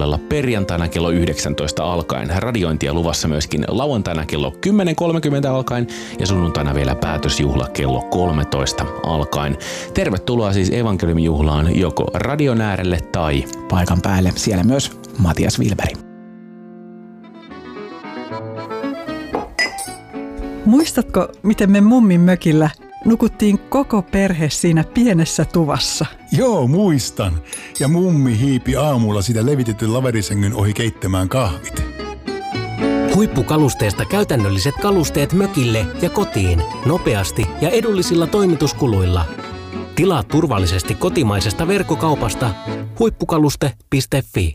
puolella perjantaina kello 19 alkaen. Radiointia luvassa myöskin lauantaina kello 10.30 alkaen ja sunnuntaina vielä päätösjuhla kello 13 alkaen. Tervetuloa siis evankeliumijuhlaan joko radion äärelle tai paikan päälle. Siellä myös Matias Wilberi. Muistatko, miten me mummin mökillä nukuttiin koko perhe siinä pienessä tuvassa? Joo, muistan. Ja mummi hiipi aamulla sitä levitetyn laverisängyn ohi keittämään kahvit. Huippukalusteesta käytännölliset kalusteet mökille ja kotiin nopeasti ja edullisilla toimituskuluilla. Tilaa turvallisesti kotimaisesta verkkokaupasta huippukaluste.fi.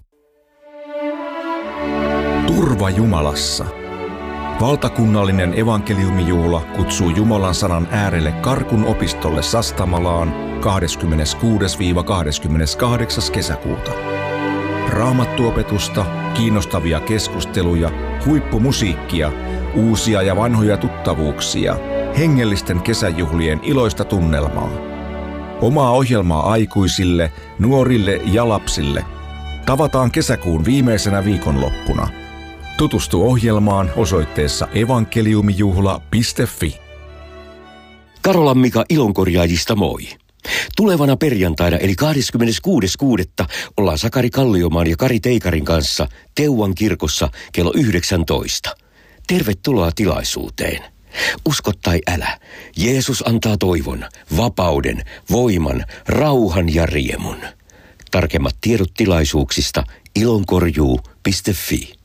Turva Jumalassa. Valtakunnallinen evankeliumijuhla kutsuu Jumalan sanan äärelle Karkun opistolle Sastamalaan 26-28. kesäkuuta. Raamattuopetusta, kiinnostavia keskusteluja, huippumusiikkia, uusia ja vanhoja tuttavuuksia, hengellisten kesäjuhlien iloista tunnelmaa. Omaa ohjelmaa aikuisille, nuorille ja lapsille. Tavataan kesäkuun viimeisenä viikonloppuna. Tutustu ohjelmaan osoitteessa evankeliumijuhla.fi. Karolan Mika Ilonkorjaajista moi. Tulevana perjantaina eli 26.6. ollaan Sakari Kalliomaan ja Kari Teikarin kanssa Teuvan kirkossa kello 19. Tervetuloa tilaisuuteen. Usko tai älä, Jeesus antaa toivon, vapauden, voiman, rauhan ja riemun. Tarkemmat tiedot tilaisuuksista ilonkorjuu.fi.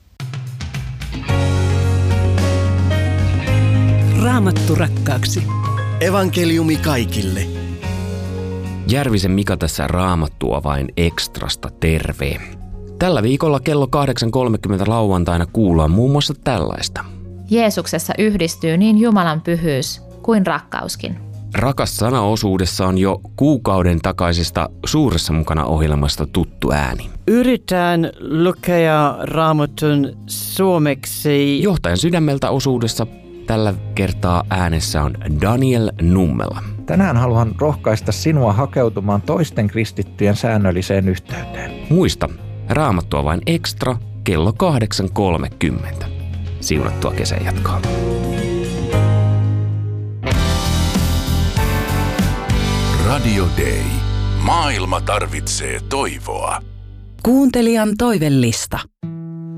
Raamattu rakkaaksi. Evankeliumi kaikille. Järvisen Mika tässä Raamattua vain ekstrasta terve. Tällä viikolla kello 8.30 lauantaina kuullaan muun muassa tällaista. Jeesuksessa yhdistyy niin Jumalan pyhyys kuin rakkauskin. Rakas sana-osuudessa on jo kuukauden takaisesta Suuressa mukana -ohjelmasta tuttu ääni. Yritän lukea Raamatun suomeksi. Johtajan sydämeltä -osuudessa tällä kertaa äänessä on Daniel Nummela. Tänään haluan rohkaista sinua hakeutumaan toisten kristittyjen säännölliseen yhteyteen. Muista, Raamattua vain ekstra kello 8.30. Siunattua kesän jatkoa. Radio Day. Maailma tarvitsee toivoa. Kuuntelijan toivellista.